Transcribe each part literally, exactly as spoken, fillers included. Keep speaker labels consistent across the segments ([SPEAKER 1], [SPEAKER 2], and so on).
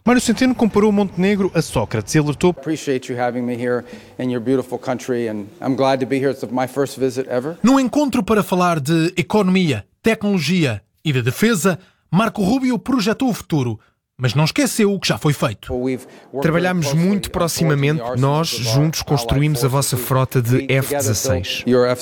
[SPEAKER 1] Mário Centeno comparou Montenegro a Sócrates e alertou: num encontro para falar de economia, tecnologia e de defesa, Marco Rubio projetou o futuro, mas não esqueceu o que já foi feito.
[SPEAKER 2] Trabalhámos muito proximamente, nós juntos construímos a vossa frota de F dezasseis.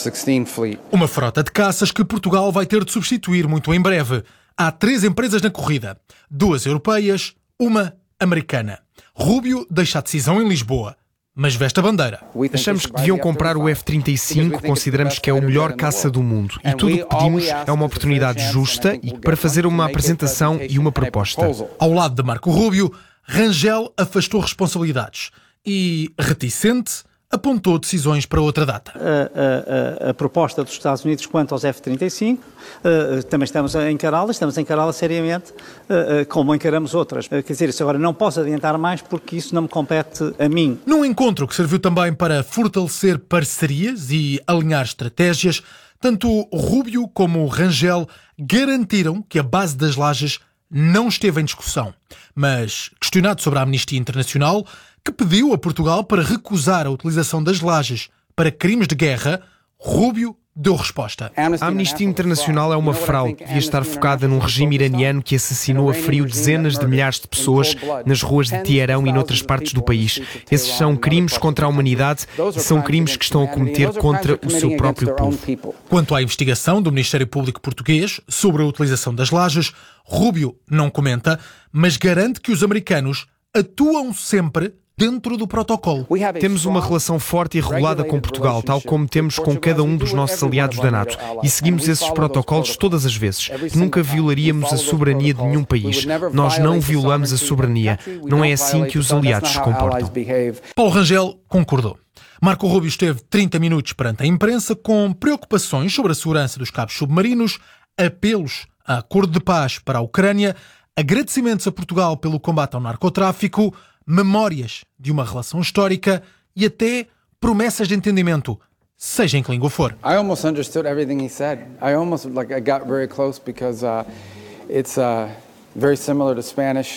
[SPEAKER 1] Uma frota de caças que Portugal vai ter de substituir muito em breve. Há três empresas na corrida, duas europeias, uma americana. Rubio deixa a decisão em Lisboa, mas veste a bandeira.
[SPEAKER 2] Achamos que deviam comprar o F trinta e cinco, consideramos que é o melhor caça do mundo. E tudo o que pedimos é uma oportunidade justa e para fazer uma apresentação e uma proposta.
[SPEAKER 1] Ao lado de Marco Rubio, Rangel afastou responsabilidades e, reticente, apontou decisões para outra data.
[SPEAKER 3] A, a, a proposta dos Estados Unidos quanto aos F trinta e cinco, uh, também estamos a encará-la, estamos a encará-la seriamente, uh, uh, como encaramos outras. Uh, quer dizer, isso agora não posso adiantar mais porque isso não me compete a mim.
[SPEAKER 1] Num encontro que serviu também para fortalecer parcerias e alinhar estratégias, tanto Rubio como Rangel garantiram que a base das lajes não esteve em discussão. Mas, questionado sobre a Amnistia Internacional, que pediu a Portugal para recusar a utilização das lajes para crimes de guerra, Rubio deu resposta.
[SPEAKER 2] A Amnistia Internacional é uma fraude que devia estar focada num regime iraniano que assassinou a frio dezenas de milhares de pessoas nas ruas de Teherão e noutras partes do país. Esses são crimes contra a humanidade e são crimes que estão a cometer contra o seu próprio povo.
[SPEAKER 1] Quanto à investigação do Ministério Público Português sobre a utilização das lajes, Rubio não comenta, mas garante que os americanos atuam sempre dentro do protocolo.
[SPEAKER 2] Temos uma relação forte e regulada com Portugal, tal como temos com cada um dos nossos aliados da NATO, e seguimos esses protocolos todas as vezes. Nunca violaríamos a soberania de nenhum país. Nós não violamos a soberania. Não é assim que os aliados se comportam.
[SPEAKER 1] Paulo Rangel concordou. Marco Rubio esteve trinta minutos perante a imprensa com preocupações sobre a segurança dos cabos submarinos, apelos a acordo de paz para a Ucrânia, agradecimentos a Portugal pelo combate ao narcotráfico, memórias de uma relação histórica e até promessas de entendimento, seja em que língua for.
[SPEAKER 4] I almost understood everything he said. I almost like I got very close because uh, it's uh, very similar to Spanish.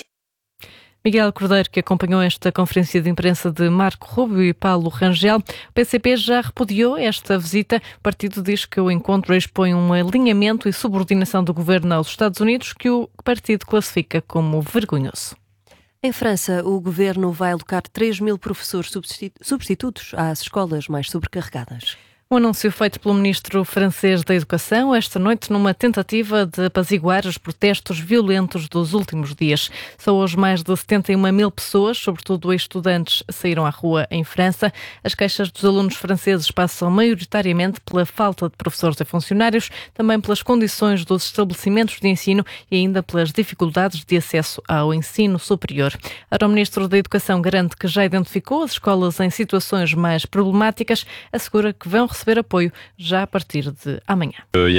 [SPEAKER 5] Miguel Cordeiro, que acompanhou esta conferência de imprensa de Marco Rubio e Paulo Rangel. O P C P já repudiou esta visita. O partido diz que o encontro expõe um alinhamento e subordinação do governo aos Estados Unidos que o partido classifica como vergonhoso.
[SPEAKER 6] Em França, o governo vai alocar três mil professores substitutos às escolas mais sobrecarregadas.
[SPEAKER 5] Um anúncio feito pelo ministro francês da Educação esta noite numa tentativa de apaziguar os protestos violentos dos últimos dias. Só hoje mais de setenta e uma mil pessoas, sobretudo estudantes, saíram à rua em França. As queixas dos alunos franceses passam maioritariamente pela falta de professores e funcionários, também pelas condições dos estabelecimentos de ensino e ainda pelas dificuldades de acesso ao ensino superior. Ora, o ministro da Educação garante que já identificou as escolas em situações mais problemáticas, assegura que vão receber apoio já a partir de amanhã.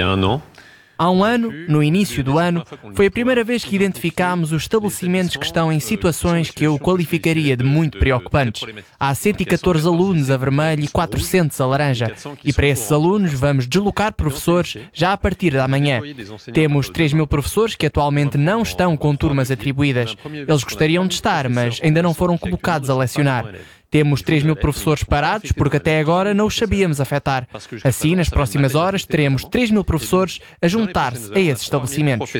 [SPEAKER 7] Há um ano, no início do ano, foi a primeira vez que identificámos os estabelecimentos que estão em situações que eu qualificaria de muito preocupantes. Há cento e catorze alunos a vermelho e quatrocentos a laranja. E para esses alunos vamos deslocar professores já a partir da manhã. Temos três mil professores que atualmente não estão com turmas atribuídas. Eles gostariam de estar, mas ainda não foram colocados a lecionar. Temos três mil professores parados porque até agora não os sabíamos afetar. Assim, nas próximas horas, teremos três mil professores a juntar-se a esses estabelecimentos.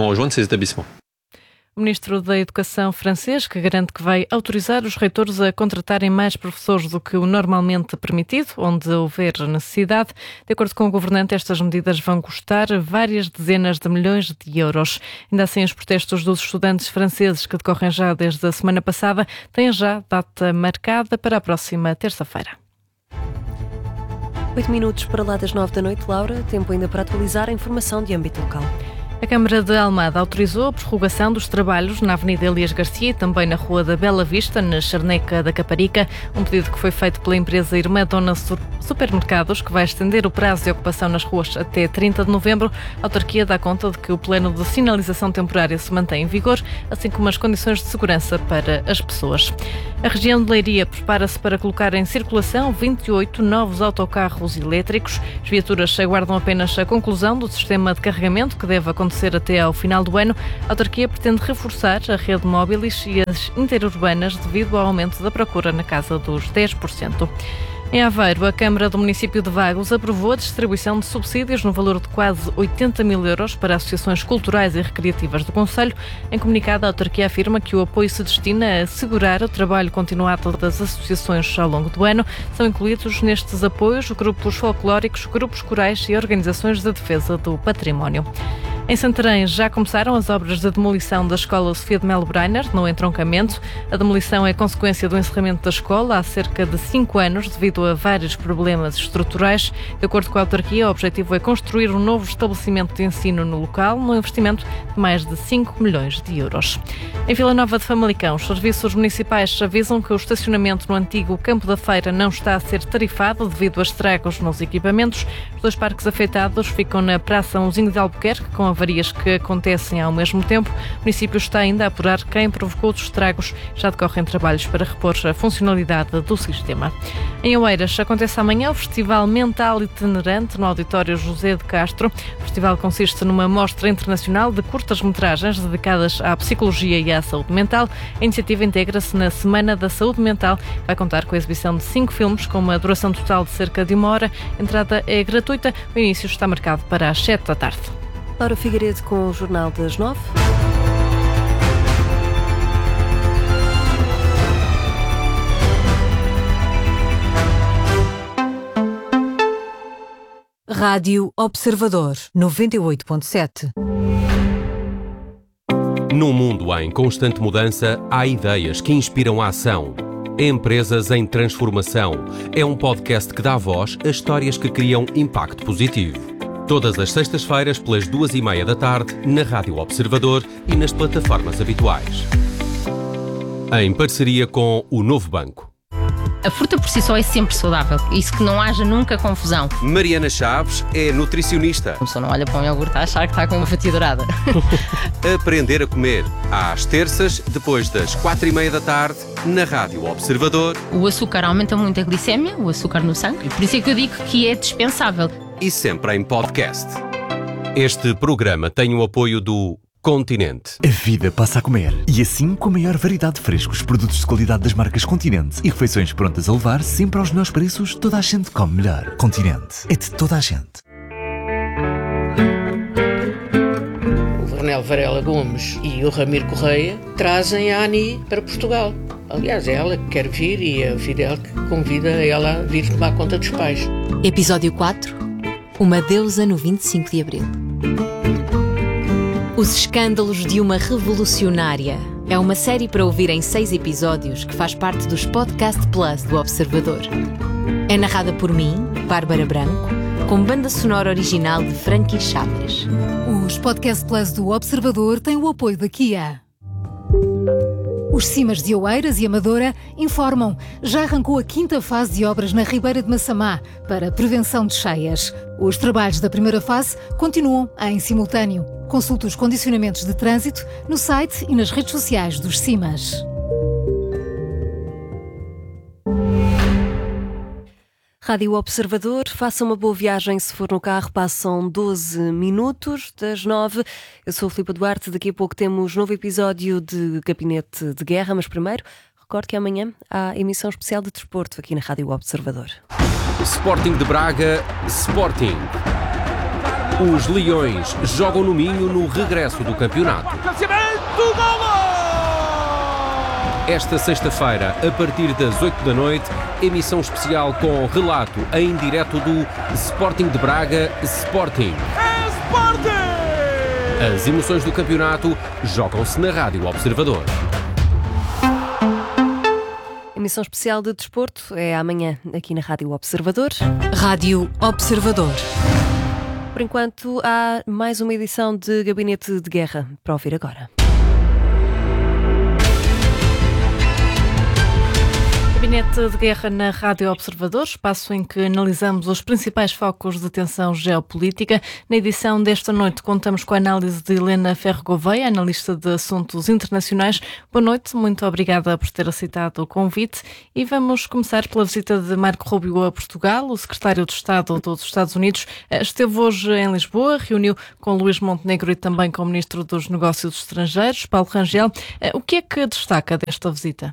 [SPEAKER 5] O ministro da Educação francês, que garante que vai autorizar os reitores a contratarem mais professores do que o normalmente permitido, onde houver necessidade. De acordo com o governante, estas medidas vão custar várias dezenas de milhões de euros. Ainda assim, os protestos dos estudantes franceses, que decorrem já desde a semana passada, têm já data marcada para a próxima terça-feira.
[SPEAKER 6] Oito minutos para lá das nove da noite, Laura. Tempo ainda para atualizar a informação de âmbito local.
[SPEAKER 5] A Câmara de Almada autorizou a prorrogação dos trabalhos na Avenida Elias Garcia e também na Rua da Bela Vista, na Charneca da Caparica, um pedido que foi feito pela empresa Irmã Dona Supermercados, que vai estender o prazo de ocupação nas ruas até trinta de novembro. A autarquia dá conta de que o plano de sinalização temporária se mantém em vigor, assim como as condições de segurança para as pessoas. A região de Leiria prepara-se para colocar em circulação vinte e oito novos autocarros elétricos. As viaturas aguardam apenas a conclusão do sistema de carregamento, que deve acontecer até ao final do ano. A autarquia pretende reforçar a rede móveis e as interurbanas devido ao aumento da procura na casa dos dez por cento. Em Aveiro, a Câmara do município de Vagos aprovou a distribuição de subsídios no valor de quase oitenta mil euros para associações culturais e recreativas do concelho. Em comunicado, a autarquia afirma que o apoio se destina a assegurar o trabalho continuado das associações ao longo do ano. São incluídos nestes apoios grupos folclóricos, grupos corais e organizações de defesa do património. Em Santarém já começaram as obras de demolição da Escola Sofia de Melo Breiner, no entroncamento. A demolição é consequência do encerramento da escola há cerca de cinco anos, devido a vários problemas estruturais. De acordo com a autarquia, o objetivo é construir um novo estabelecimento de ensino no local, num investimento de mais de cinco milhões de euros. Em Vila Nova de Famalicão, os serviços municipais avisam que o estacionamento no antigo Campo da Feira não está a ser tarifado devido a estragos nos equipamentos. Os dois parques afetados ficam na Praça Mãozinho de Albuquerque, com avarias que acontecem ao mesmo tempo. O município está ainda a apurar quem provocou os estragos. Já decorrem trabalhos para repor a funcionalidade do sistema. Em Oeiras acontece amanhã o Festival Mental Itinerante no Auditório José de Castro. O festival consiste numa mostra internacional de curtas-metragens dedicadas à psicologia e à saúde mental. A iniciativa integra-se na Semana da Saúde Mental. Vai contar com a exibição de cinco filmes com uma duração total de cerca de uma hora. A entrada é gratuita. O início está marcado para as sete da tarde.
[SPEAKER 6] Laura Figueiredo com o Jornal das Nove.
[SPEAKER 8] Rádio Observador, noventa e oito ponto sete.
[SPEAKER 9] Num mundo em constante mudança, há ideias que inspiram a ação. Empresas em Transformação é um podcast que dá voz a histórias que criam impacto positivo. Todas as sextas-feiras, pelas duas e meia da tarde, na Rádio Observador e nas plataformas habituais. Em parceria com o Novo Banco.
[SPEAKER 10] A fruta por si só é sempre saudável, isso que não haja nunca confusão.
[SPEAKER 9] Mariana Chaves é nutricionista.
[SPEAKER 10] A pessoa não olha para um iogurte a achar que está com uma fatia dourada.
[SPEAKER 9] Aprender a comer, às terças, depois das quatro e meia da tarde, na Rádio Observador.
[SPEAKER 10] O açúcar aumenta muito a glicémia, o açúcar no sangue, por isso é que eu digo que é dispensável.
[SPEAKER 9] E sempre em podcast. Este programa tem o apoio do Continente.
[SPEAKER 11] A vida passa a comer. E assim, com a maior variedade de frescos, produtos de qualidade das marcas Continente e refeições prontas a levar sempre aos melhores preços, toda a gente come melhor. Continente. É de toda a gente.
[SPEAKER 12] O Vernel Varela Gomes e o Ramiro Correia trazem a Ani para Portugal. Aliás, é ela que quer vir e a Fidel que convida ela a vir tomar conta dos pais.
[SPEAKER 8] Episódio quatro. Uma deusa no vinte e cinco de abril. Os escândalos de uma revolucionária. É uma série para ouvir em seis episódios que faz parte dos Podcast Plus do Observador. É narrada por mim, Bárbara Branco, com banda sonora original de Frankie Chaves.
[SPEAKER 13] Os Podcast Plus do Observador têm o apoio da Kia. Os Cimas de Oeiras e Amadora informam. Já arrancou a quinta fase de obras na Ribeira de Massamá para prevenção de cheias. Os trabalhos da primeira fase continuam em simultâneo. Consulte os condicionamentos de trânsito no site e nas redes sociais dos Cimas.
[SPEAKER 6] Rádio Observador, faça uma boa viagem se for no carro, passam doze minutos das nove. Eu sou a Filipa Duarte, daqui a pouco temos novo episódio de Gabinete de Guerra, mas primeiro, recordo que amanhã há emissão especial de desporto aqui na Rádio Observador.
[SPEAKER 9] Sporting de Braga, Sporting. Os Leões jogam no Minho no regresso do campeonato. Esta sexta-feira, a partir das oito da noite, emissão especial com relato em direto do Sporting de Braga, Sporting.
[SPEAKER 14] É Sporting!
[SPEAKER 9] As emoções do campeonato jogam-se na Rádio Observador.
[SPEAKER 6] Emissão especial de desporto é amanhã aqui na Rádio Observador.
[SPEAKER 8] Rádio Observador.
[SPEAKER 6] Por enquanto, há mais uma edição de Gabinete de Guerra para ouvir agora.
[SPEAKER 5] Gabinete Gabinete de Guerra na Rádio Observador, espaço em que analisamos os principais focos de tensão geopolítica. Na edição desta noite contamos com a análise de Helena Ferro Gouveia, analista de assuntos internacionais. Boa noite, muito obrigada por ter aceitado o convite e vamos começar pela visita de Marco Rubio a Portugal. O secretário de Estado dos Estados Unidos esteve hoje em Lisboa, reuniu com Luís Montenegro e também com o Ministro dos Negócios Estrangeiros, Paulo Rangel. O que é que destaca desta visita?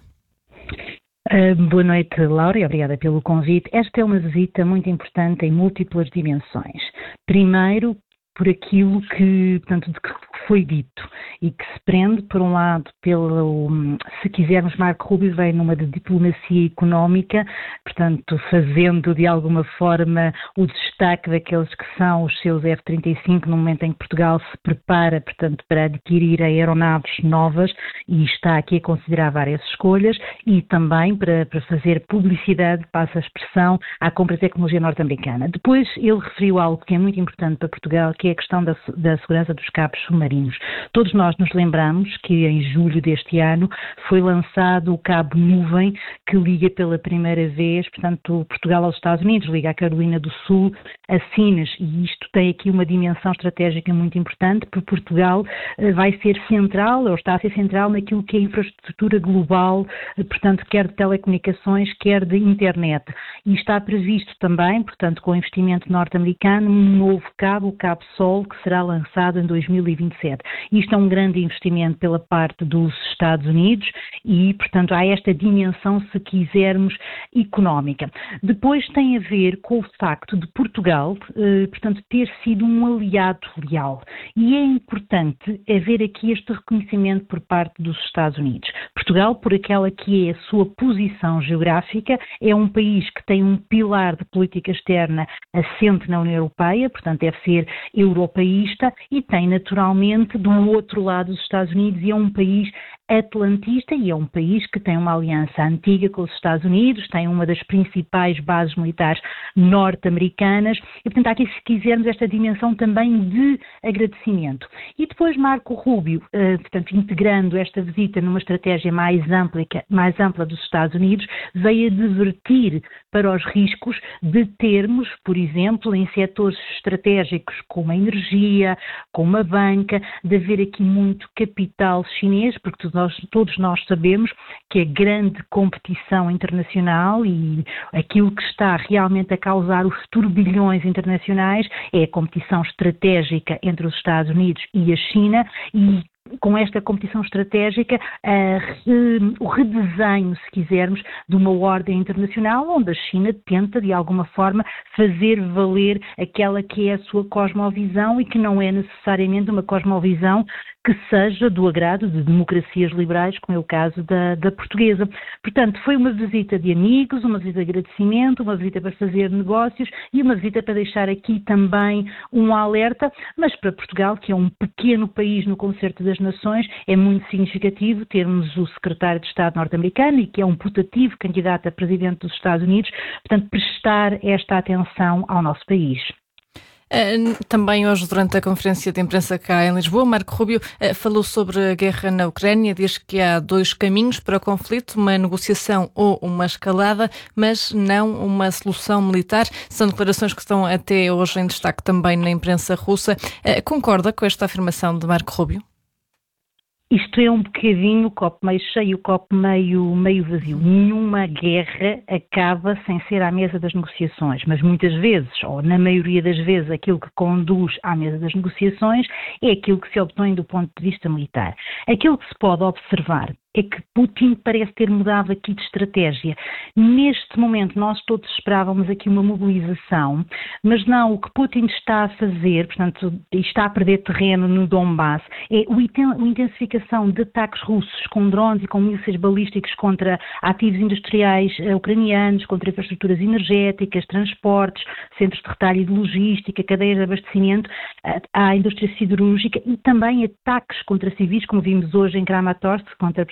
[SPEAKER 15] Uh, boa noite, Laura, e obrigada pelo convite. Esta é uma visita muito importante em múltiplas dimensões. Primeiro, por aquilo que, portanto, de que foi dito e que se prende, por um lado, pelo, se quisermos, Marco Rubio vem numa de diplomacia económica, portanto, fazendo de alguma forma o destaque daqueles que são os seus F trinta e cinco no momento em que Portugal se prepara, portanto, para adquirir aeronaves novas e está aqui a considerar várias escolhas e também para, para fazer publicidade, passa a expressão, à compra de tecnologia norte-americana. Depois ele referiu algo que é muito importante para Portugal, que é a questão da, da segurança dos cabos submarinos. Todos nós nos lembramos que em julho deste ano foi lançado o cabo Nuvem, que liga pela primeira vez, portanto, Portugal aos Estados Unidos, liga a Carolina do Sul a Sines, e isto tem aqui uma dimensão estratégica muito importante, porque Portugal vai ser central, ou está a ser central naquilo que é a infraestrutura global, portanto, quer de telecomunicações, quer de internet. E está previsto também, portanto, com o investimento norte-americano, um novo cabo, o Cabo Sol, que será lançado em dois mil e vinte e sete. Isto é um grande investimento pela parte dos Estados Unidos e, portanto, há esta dimensão, se quisermos, económica. Depois tem a ver com o facto de Portugal, eh, portanto, ter sido um aliado leal. E é importante haver aqui este reconhecimento por parte dos Estados Unidos. Portugal, por aquela que é a sua posição geográfica, é um país que tem um pilar de política externa assente na União Europeia, portanto, deve ser europeísta e tem naturalmente do outro lado os Estados Unidos e é um país atlantista e é um país que tem uma aliança antiga com os Estados Unidos, tem uma das principais bases militares norte-americanas e, portanto, há aqui, se quisermos, esta dimensão também de agradecimento. E depois Marco Rubio, eh, portanto, integrando esta visita numa estratégia mais ampla, mais ampla dos Estados Unidos, veio advertir para os riscos de termos, por exemplo, em setores estratégicos como a energia, como a banca, de haver aqui muito capital chinês, porque nós, todos nós sabemos que a grande competição internacional e aquilo que está realmente a causar os turbilhões internacionais é a competição estratégica entre os Estados Unidos e a China e com esta competição estratégica, uh, o redesenho, se quisermos, de uma ordem internacional onde a China tenta, de alguma forma, fazer valer aquela que é a sua cosmovisão e que não é necessariamente uma cosmovisão que seja do agrado de democracias liberais, como é o caso da, da portuguesa. Portanto, foi uma visita de amigos, uma visita de agradecimento, uma visita para fazer negócios e uma visita para deixar aqui também um alerta, mas para Portugal, que é um pequeno país no concerto das nações, é muito significativo termos o secretário de Estado norte-americano e que é um putativo candidato a presidente dos Estados Unidos, portanto, prestar esta atenção ao nosso país.
[SPEAKER 5] Também hoje, durante a conferência de imprensa cá em Lisboa, Marco Rubio falou sobre a guerra na Ucrânia, diz que há dois caminhos para o conflito, uma negociação ou uma escalada, mas não uma solução militar. São declarações que estão até hoje em destaque também na imprensa russa. Concorda com esta afirmação de Marco Rubio?
[SPEAKER 15] Isto é um bocadinho o copo meio cheio, o copo meio, meio vazio. Nenhuma guerra acaba sem ser à mesa das negociações, mas muitas vezes, ou na maioria das vezes, aquilo que conduz à mesa das negociações é aquilo que se obtém do ponto de vista militar. Aquilo que se pode observar é que Putin parece ter mudado aqui de estratégia. Neste momento nós todos esperávamos aqui uma mobilização, mas não, o que Putin está a fazer, portanto, está a perder terreno no Donbass, é a intensificação de ataques russos com drones e com mísseis balísticos contra ativos industriais ucranianos, contra infraestruturas energéticas, transportes, centros de retalho e de logística, cadeias de abastecimento à indústria siderúrgica e também ataques contra civis, como vimos hoje em Kramatorsk, contra, portanto,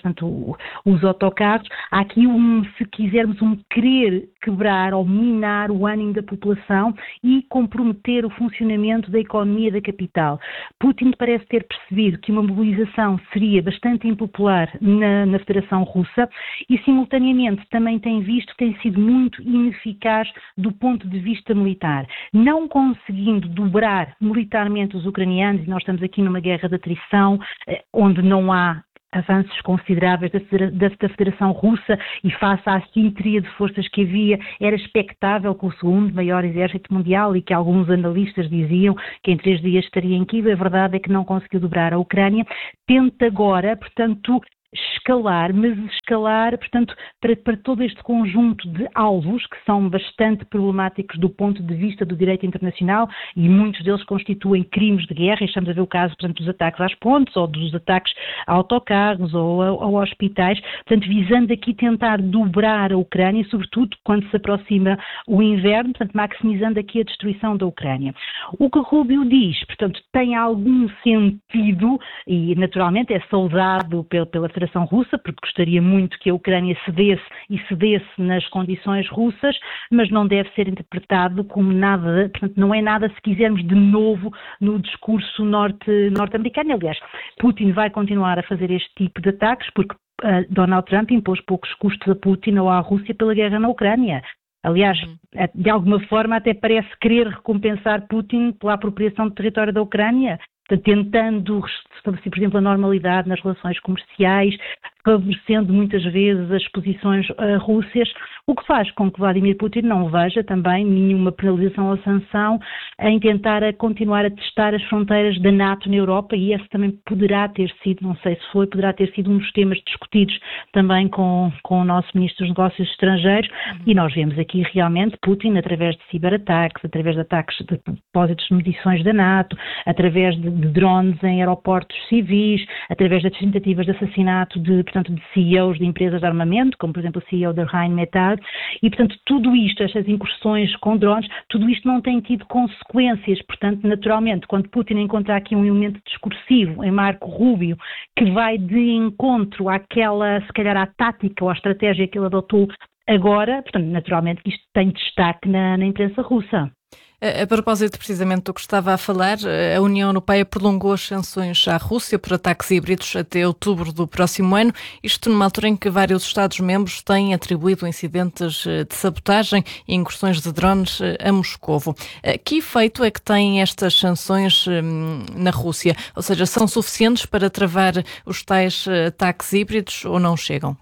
[SPEAKER 15] portanto, os autocarros. Há aqui um, se quisermos, um querer quebrar ou minar o ânimo da população e comprometer o funcionamento da economia da capital. Putin parece ter percebido que uma mobilização seria bastante impopular na, na Federação Russa e, simultaneamente, também tem visto que tem sido muito ineficaz do ponto de vista militar. Não conseguindo dobrar militarmente os ucranianos, e nós estamos aqui numa guerra de atrição, onde não há avanços consideráveis da Federação Russa e face à assimetria de forças que havia, era expectável que o segundo maior exército mundial, e que alguns analistas diziam que em três dias estaria em Kiev, a verdade é que não conseguiu dobrar a Ucrânia, tenta agora, portanto, escalar, mas escalar, portanto, para, para todo este conjunto de alvos que são bastante problemáticos do ponto de vista do direito internacional e muitos deles constituem crimes de guerra, e estamos a ver o caso, portanto, dos ataques às pontes ou dos ataques a autocarros ou a, a hospitais, portanto, visando aqui tentar dobrar a Ucrânia, sobretudo quando se aproxima o inverno, portanto, maximizando aqui a destruição da Ucrânia. O que Rubio diz, portanto, tem algum sentido e, naturalmente, é saudado pela, pela Federação Russa, porque gostaria muito que a Ucrânia cedesse e cedesse nas condições russas, mas não deve ser interpretado como nada, portanto, não é nada, se quisermos, de novo no discurso norte, norte-americano. Aliás, Putin vai continuar a fazer este tipo de ataques, porque uh, Donald Trump impôs poucos custos a Putin ou à Rússia pela guerra na Ucrânia. Aliás, de alguma forma até parece querer recompensar Putin pela apropriação do território da Ucrânia, tentando estabelecer, por exemplo, a normalidade nas relações comerciais, favorecendo muitas vezes as posições uh, rússias, o que faz com que Vladimir Putin não veja também nenhuma penalização ou sanção em tentar a continuar a testar as fronteiras da NATO na Europa, e esse também poderá ter sido, não sei se foi, poderá ter sido um dos temas discutidos também com, com o nosso Ministro dos Negócios Estrangeiros, uhum. E nós vemos aqui realmente Putin, através de ciberataques, através de ataques de depósitos de munições da NATO, através de, de drones em aeroportos civis, através das tentativas de assassinato de portanto, de C E Os de empresas de armamento, como por exemplo o C E O da Rheinmetall, e portanto tudo isto, estas incursões com drones, tudo isto não tem tido consequências, portanto naturalmente quando Putin encontrar aqui um elemento discursivo em Marco Rubio, que vai de encontro àquela, se calhar à tática ou à estratégia que ele adotou agora, portanto naturalmente isto tem destaque na, na imprensa russa.
[SPEAKER 5] A propósito precisamente do que estava a falar, a União Europeia prolongou as sanções à Rússia por ataques híbridos até outubro do próximo ano, isto numa altura em que vários Estados-membros têm atribuído incidentes de sabotagem e incursões de drones a Moscovo. Que efeito é que têm estas sanções na Rússia? Ou seja, são suficientes para travar os tais ataques híbridos ou não chegam?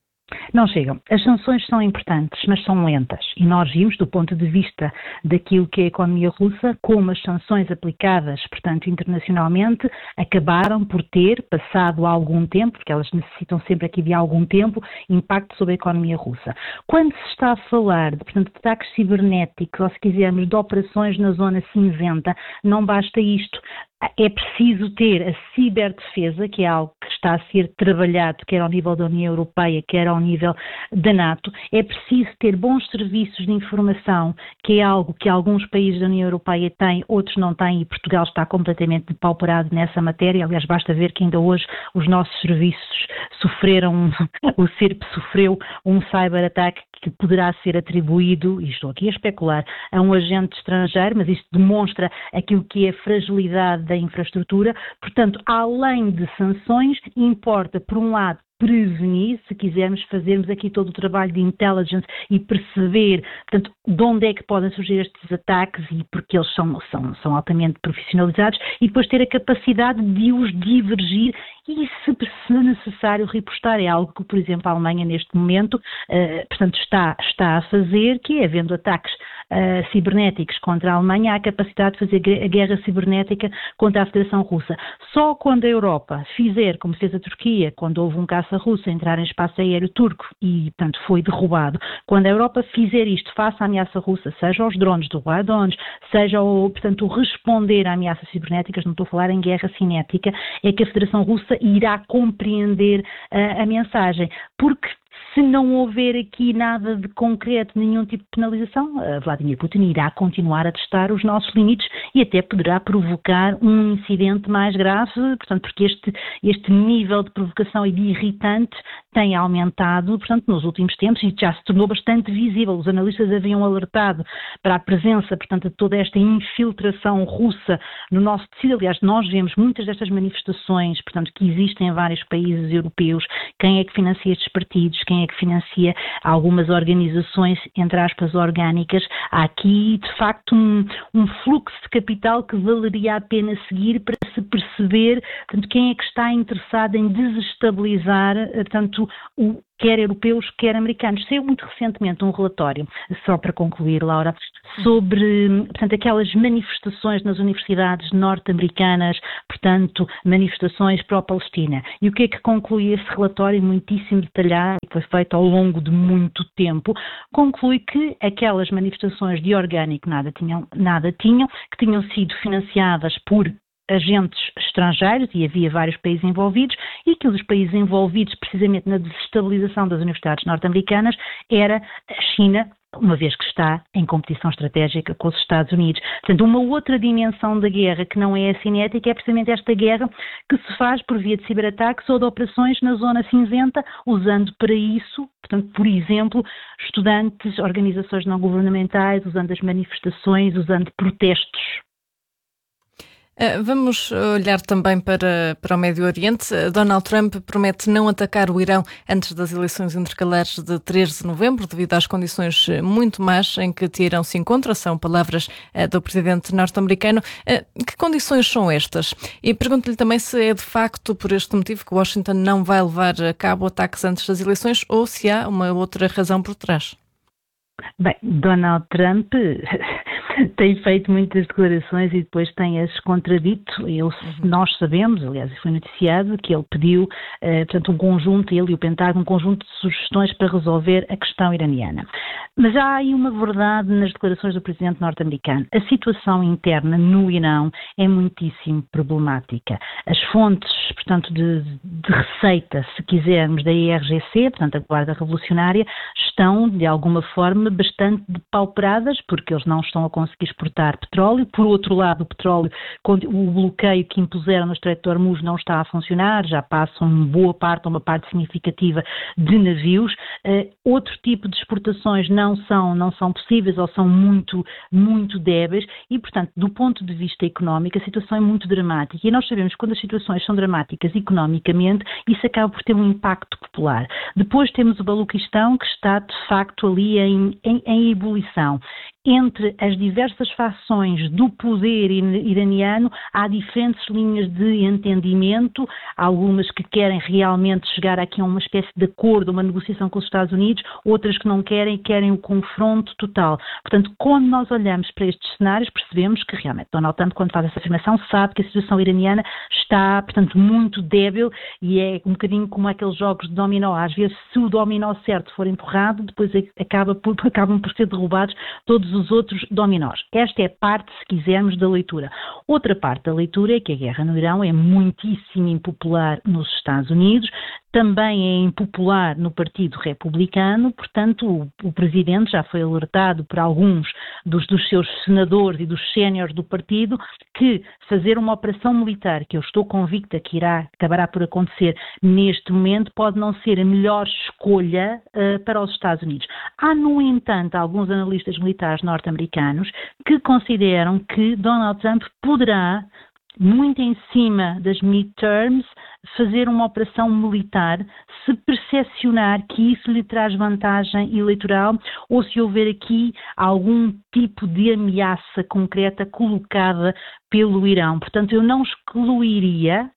[SPEAKER 15] Não chegam. As sanções são importantes, mas são lentas. E nós vimos, do ponto de vista daquilo que é a economia russa, como as sanções aplicadas, portanto, internacionalmente, acabaram por ter, passado algum tempo, porque elas necessitam sempre aqui de algum tempo, impacto sobre a economia russa. Quando se está a falar de, portanto, de ataques cibernéticos, ou se quisermos, de operações na zona cinzenta, não basta isto. É preciso ter a ciberdefesa, que é algo que está a ser trabalhado, quer ao nível da União Europeia, quer ao nível da NATO. É preciso ter bons serviços de informação, que é algo que alguns países da União Europeia têm, outros não têm, e Portugal está completamente depauperado nessa matéria. Aliás, basta ver que ainda hoje os nossos serviços sofreram, o C I R P sofreu um cyberataque que poderá ser atribuído, e estou aqui a especular, a um agente estrangeiro, mas isto demonstra aquilo que é a fragilidade da infraestrutura. Portanto, além de sanções, importa, por um lado, prevenir, se quisermos fazermos aqui todo o trabalho de intelligence e perceber, portanto, de onde é que podem surgir estes ataques, e porque eles são, são, são altamente profissionalizados, e depois ter a capacidade de os divergir e, se, se necessário, repostar. É algo que, por exemplo, a Alemanha neste momento, uh, portanto, está, está a fazer, que é, havendo ataques uh, cibernéticos contra a Alemanha, há a capacidade de fazer a guerra cibernética contra a Federação Russa. Só quando a Europa fizer, como fez a Turquia, quando houve um caça russo a entrar em espaço aéreo turco e, portanto, foi derrubado, quando a Europa fizer isto face à ameaça russa, seja os drones do drones, seja o, portanto, o responder a ameaças cibernéticas, não estou a falar em guerra cinética, é que a Federação Russa irá compreender uh, a mensagem, porque Se não houver aqui nada de concreto, nenhum tipo de penalização, Vladimir Putin irá continuar a testar os nossos limites e até poderá provocar um incidente mais grave, portanto, porque este, este nível de provocação e de irritante tem aumentado, portanto, nos últimos tempos e já se tornou bastante visível. Os analistas haviam alertado para a presença, portanto, de toda esta infiltração russa no nosso tecido. Aliás, nós vemos muitas destas manifestações, portanto, que existem em vários países europeus. Quem é que financia estes partidos? Quem é que financia algumas organizações, entre aspas, orgânicas? Há aqui, de facto, um, um fluxo de capital que valeria a pena seguir para se perceber, portanto, quem é que está interessado em desestabilizar, portanto, o, quer europeus, quer americanos. Saiu muito recentemente um relatório, só para concluir, Laura, sobre, portanto, aquelas manifestações nas universidades norte-americanas, portanto, manifestações pró-Palestina. E o que é que conclui esse relatório, muitíssimo detalhado, que foi feito ao longo de muito tempo? Conclui que aquelas manifestações de orgânico nada tinham, nada tinham, que tinham sido financiadas por agentes estrangeiros, e havia vários países envolvidos, e que um dos países envolvidos precisamente na desestabilização das universidades norte-americanas era a China, uma vez que está em competição estratégica com os Estados Unidos. Portanto, uma outra dimensão da guerra que não é a cinética é precisamente esta guerra que se faz por via de ciberataques ou de operações na zona cinzenta, usando para isso, portanto, por exemplo, estudantes, organizações não governamentais, usando as manifestações, usando protestos.
[SPEAKER 5] Vamos olhar também para, para o Médio Oriente. Donald Trump promete não atacar o Irão antes das eleições intercalares de três de novembro, devido às condições muito más em que Teherão se encontra. São palavras do presidente norte-americano. Que condições são estas? E pergunto-lhe também se é de facto por este motivo que Washington não vai levar a cabo ataques antes das eleições ou se há uma outra razão por trás.
[SPEAKER 15] Bem, Donald Trump tem feito muitas declarações e depois tem-as contradito. Ele, nós sabemos, aliás, foi noticiado que ele pediu, eh, portanto, um conjunto, ele e o Pentágono, um conjunto de sugestões para resolver a questão iraniana. Mas há aí uma verdade nas declarações do presidente norte-americano. A situação interna no Irão é muitíssimo problemática. As fontes, portanto, de, de receita, se quisermos, da I R G C, portanto, a Guarda Revolucionária, estão, de alguma forma, bastante depauperadas, porque eles não estão a conseguir exportar petróleo. Por outro lado, o petróleo, o bloqueio que impuseram no Estreito de Hormuz não está a funcionar, já passam uma boa parte, uma parte significativa de navios. Uh, outro tipo de exportações não são, não são possíveis ou são muito, muito débeis e, portanto, do ponto de vista económico, a situação é muito dramática. E nós sabemos que quando as situações são dramáticas economicamente, isso acaba por ter um impacto popular. Depois temos o Baluquistão, que está, de facto, ali em, em, em ebulição. Entre as diversas fações do poder iraniano, há diferentes linhas de entendimento, algumas que querem realmente chegar aqui a uma espécie de acordo, uma negociação com os Estados Unidos, outras que não querem e querem o confronto total. Portanto, quando nós olhamos para estes cenários, percebemos que realmente Donald Trump, quando faz essa afirmação, sabe que a situação iraniana está, portanto, muito débil e é um bocadinho como aqueles jogos de dominó. Às vezes, se o dominó certo for empurrado, depois acaba por, acabam por ser derrubados todos os outros dominós. Esta é parte, se quisermos, da leitura. Outra parte da leitura é que a guerra no Irão é muitíssimo impopular nos Estados Unidos, também é impopular no Partido Republicano, portanto o, o Presidente já foi alertado por alguns dos, dos seus senadores e dos séniores do partido que fazer uma operação militar, que eu estou convicta que irá, acabará por acontecer neste momento, pode não ser a melhor escolha uh, para os Estados Unidos. Há, no entanto, alguns analistas militares norte-americanos que consideram que Donald Trump poderá, muito em cima das midterms, fazer uma operação militar se percepcionar que isso lhe traz vantagem eleitoral ou se houver aqui algum tipo de ameaça concreta colocada pelo Irão. Portanto, eu não excluiria,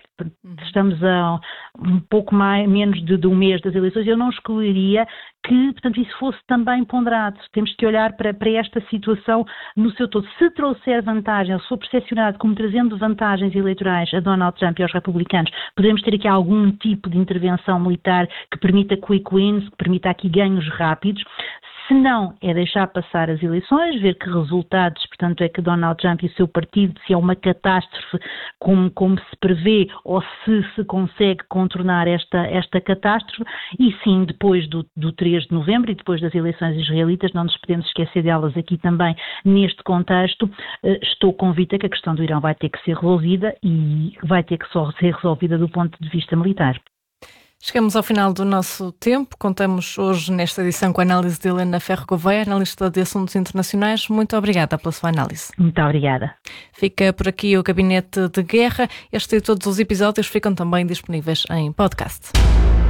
[SPEAKER 15] estamos a um pouco mais, menos de, de um mês das eleições, eu não excluiria que, portanto, isso fosse também ponderado. Temos que olhar para, para esta situação no seu todo. Se trouxer vantagem, se for percepcionado como trazendo vantagens eleitorais a Donald Trump e aos republicanos, podemos ter aqui algum tipo de intervenção militar que permita quick wins, que permita aqui ganhos rápidos. Se não, é deixar passar as eleições, ver que resultados, portanto, é que Donald Trump e o seu partido, se é uma catástrofe como, como se prevê, ou se se consegue contornar esta, esta catástrofe, e sim, depois do, do três de novembro e depois das eleições israelitas, não nos podemos esquecer delas aqui também, neste contexto, estou convicta que a questão do Irão vai ter que ser resolvida e vai ter que só ser resolvida do ponto de vista militar.
[SPEAKER 5] Chegamos ao final do nosso tempo. Contamos hoje nesta edição com a análise de Helena Ferro Gouveia, analista de assuntos internacionais. Muito obrigada pela sua análise.
[SPEAKER 15] Muito obrigada.
[SPEAKER 5] Fica por aqui o Gabinete de Guerra. Este e todos os episódios ficam também disponíveis em podcast.